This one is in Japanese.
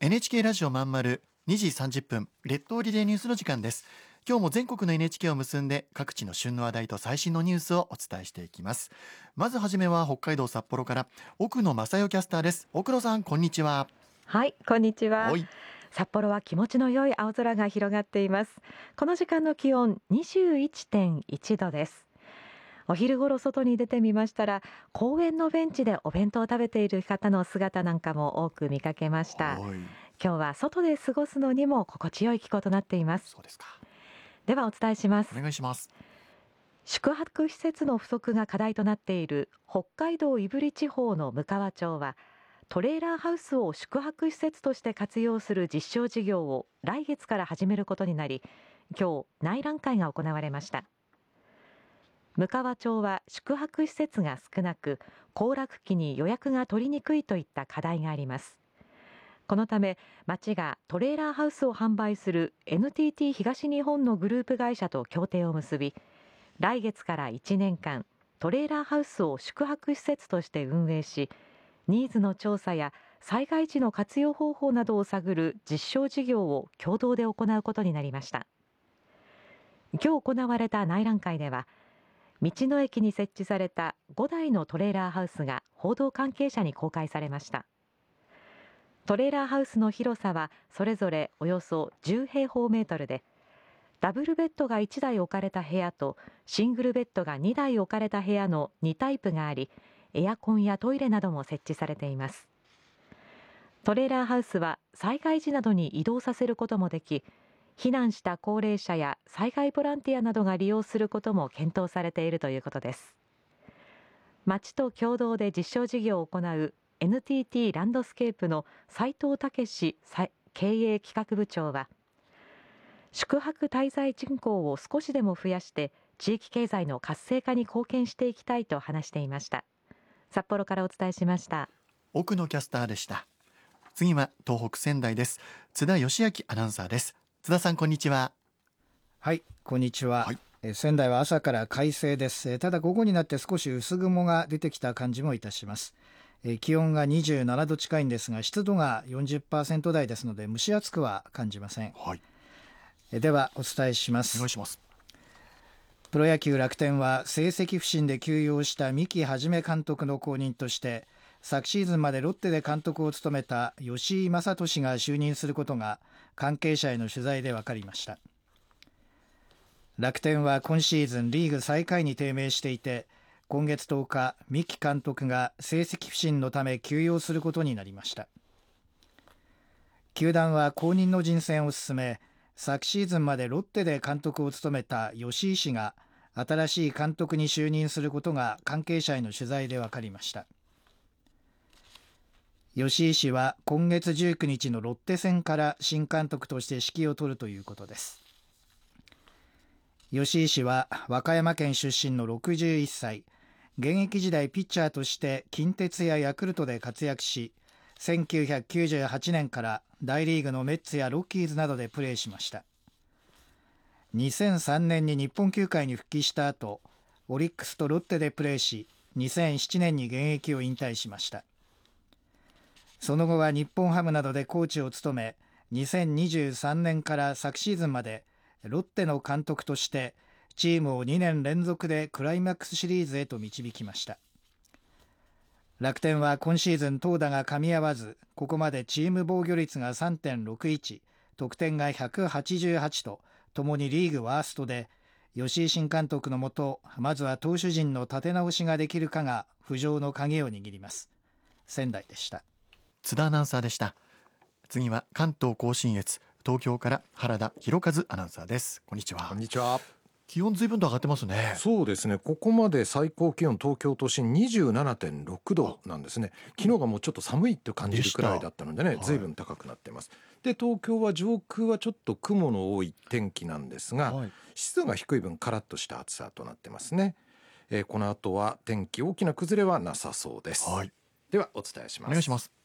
NHK ラジオまんまる2時30分列島リレーニュースの時間です。今日も全国の NHK を結んで各地の旬の話題と最新のニュースをお伝えしていきます。まずはじめは北海道札幌から奥野正代キャスターです。奥野さん、こんにちは。 はい、こんにちは。 はい。 札幌は気持ちの良い青空が広がっています。この時間の気温21.1度です。お昼ごろ外に出てみましたら、公園のベンチでお弁当を食べている方の姿なんかも多く見かけました。 はい。 今日は外で過ごすのにも心地よい気候となっています。 そうですか。 ではお伝えします。 お願いします。 宿泊施設の不足が課題となっている北海道胆振地方のむかわ町は、トレーラーハウスを宿泊施設として活用する実証事業を来月から始めることになり、今日内覧会が行われました。むかわ町は宿泊施設が少なく、行楽期に予約が取りにくいといった課題があります。このため町がトレーラーハウスを販売する NTT 東日本のグループ会社と協定を結び、来月から1年間トレーラーハウスを宿泊施設として運営し、ニーズの調査や災害時の活用方法などを探る実証事業を共同で行うことになりました。今日行われた内覧会では、道の駅に設置された5台のトレーラーハウスが報道関係者に公開されました。トレーラーハウスの広さはそれぞれおよそ10平方メートルで、ダブルベッドが1台置かれた部屋とシングルベッドが2台置かれた部屋の2タイプがあり、エアコンやトイレなども設置されています。トレーラーハウスは災害時などに移動させることもでき、避難した高齢者や災害ボランティアなどが利用することも検討されているということです。町と共同で実証事業を行う NTT ランドスケープの斉藤武経営企画部長は、宿泊滞在人口を少しでも増やして地域経済の活性化に貢献していきたいと話していました。札幌からお伝えしました。 奥野キャスターでした。次は東北仙台です。津田義明アナウンサーです。津田さん、こんにちは。 はい、こんにちは。 はい。 仙台は朝から快晴です。ただ午後になって少し薄雲が出てきた感じもいたします。気温が27度近いんですが、湿度が 40% 台ですので蒸し暑くは感じません。 はい。 ではお伝えしまお願す。 いします。 プロ野球楽天は成績不振で休養した三木一監督の後任として、昨シーズンまでロッテで監督を務めた吉井正俊が就任することが関係者への取材で分かりました。楽天は今シーズンリーグ最下位に低迷していて、今月10日三木監督が成績不振のため休養することになりました。球団は後任の人選を進め、昨シーズンまでロッテで監督を務めた吉井氏が新しい監督に就任することが関係者への取材で分かりました。吉井氏は今月19日のロッテ戦から新監督として指揮を執るということです。吉井氏は和歌山県出身の61歳、現役時代ピッチャーとして近鉄やヤクルトで活躍し、1998年から大リーグのメッツやロッキーズなどでプレーしました。2003年に日本球界に復帰した後、オリックスとロッテでプレーし、2007年に現役を引退しました。その後は日本ハムなどでコーチを務め、2023年から昨シーズンまでロッテの監督としてチームを2年連続でクライマックスシリーズへと導きました。楽天は今シーズン投打が噛み合わず、ここまでチーム防御率が 3.61、得点が188とともにリーグワーストで、吉井新監督のもと、まずは投手陣の立て直しができるかが浮上の鍵を握ります。仙台でした。 津田アナウンサーでした。次は関東甲信越、東京から原田博和アナウンサーです。こんにちは。 こんにちは。 気温ずいぶんと上がってますね。 そうですね、ここまで最高気温東京都心 27.6 度なんですね。昨日がもうちょっと寒いと感じるくらいだったのでね、ずいぶん高くなってます。で、東京は上空はちょっと雲の多い天気なんですが、湿度が低い分カラッとした暑さとなってますね。この後は天気大きな崩れはなさそうです。ではお伝えします。 お願いします。